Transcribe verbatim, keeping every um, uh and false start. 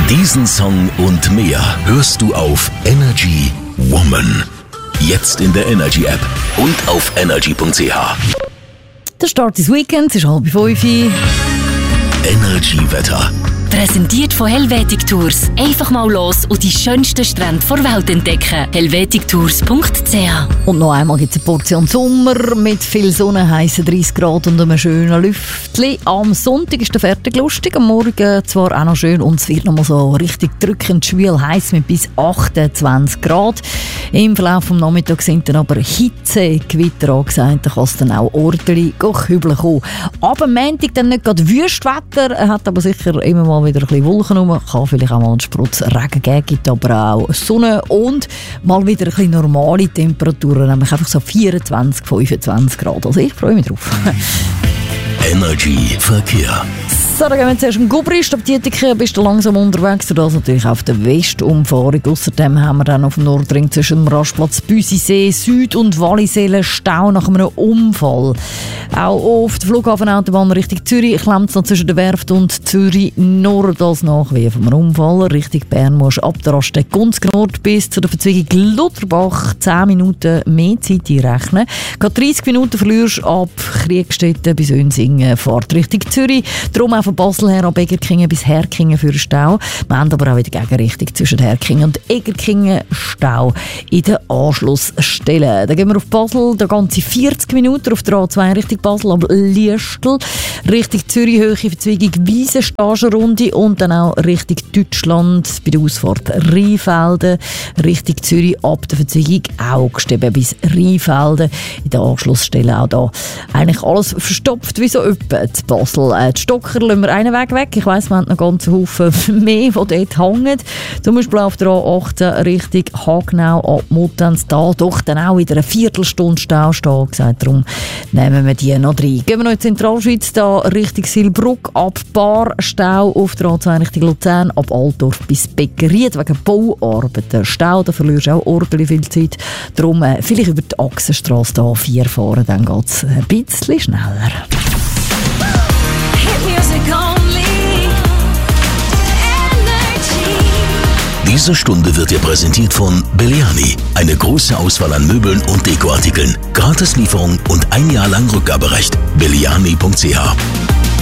Diesen Song und mehr hörst du auf Energy Woman. Jetzt in der Energy App und auf energy punkt c h. Der Start des Weekends ist halb fünf. Energy Wetter. Präsentiert von Helvetic Tours. Einfach mal los und die schönsten Strände der Welt entdecken. helvetic tours punkt c h. Und noch einmal gibt es eine Portion Sommer mit viel Sonne, heissen dreißig Grad und einem schönen Lüftchen. Am Sonntag ist der fertig lustig, am Morgen zwar auch noch schön und es wird noch mal so richtig drückend schwül heiß mit bis achtundzwanzig Grad. Im Verlauf des Nachmittags sind dann aber Hitzegewitter angesagt, da kann es dann auch ordentlich kübeln kommen. Aber am Montag dann nicht gerade Wüstwetter, hat aber sicher immer mal wieder ein bisschen Wolken rum, kann vielleicht auch mal einen Sprutz Regen geben, gibt aber auch Sonne und mal wieder ein bisschen normale Temperaturen, nämlich einfach so vierundzwanzig, fünfundzwanzig Grad. Also ich freue mich drauf. Energy Verkehr. So, dann gehen wir zuerst in Gubrist. Ab Dietike bist du langsam unterwegs. Du das natürlich auf der Westumfahrung. Außerdem haben wir dann auf dem Nordring zwischen dem Rastplatz Büsisee Süd und Wallisee Stau nach einem Unfall. Auch auf der Flughafenautobahn Richtung Zürich klemmt es noch zwischen der Werft und Zürich Nord als Nachwehe vom Unfall. Richtung Bern musst du ab der Raststätte Gunzgen Nord bis zu der Verzweigung Lutherbach zehn Minuten mehr Zeit einrechnen. Gerade dreißig Minuten verlierst ab Kriegstetten bis Unsingen. Fahrt Richtung Zürich. Darum auch von Basel her ab Egerkingen bis Herkingen für Stau. Wir haben aber auch wieder Gegenrichtung zwischen Herkingen und Egerkingen Stau in den Anschlussstellen. Dann gehen wir auf Basel, da ganze vierzig Minuten auf der A zwei Richtung Basel, ab Liestel, Richtung Zürich, Höhe Verzweigung Wiesenstagenrunde und dann auch Richtung Deutschland bei der Ausfahrt Rheinfelden, Richtung Zürich ab der Verzweigung Augsteben bis Rheinfelden. In den Anschlussstellen auch da eigentlich alles verstopft wie so öppe zu Basel. Äh, die Stocker lassen wir einen Weg weg. Ich weiss, wir haben noch ganz Haufen mehr, die dort hängen. Zum Beispiel auf der A achtzehn Richtung Hagenau ab Muttenz. Da doch dann auch wieder eine Viertelstunde Stau stehen gesagt. Darum nehmen wir die noch rein. Gehen wir noch in die Zentralschweiz, da Richtung Silbruck ab Bar Stau auf der A zwei Richtung Luzern, ab Altdorf bis Beckeried wegen Bauarbeiten. Stau, da verlierst du auch ordentlich viel Zeit. Darum äh, vielleicht über die Achsenstrasse da vier fahren, dann geht es ein bisschen schneller. Diese Stunde wird dir präsentiert von Belliani. Eine große Auswahl an Möbeln und Dekoartikeln. Gratislieferung und ein Jahr lang Rückgaberecht. belliani punkt c h.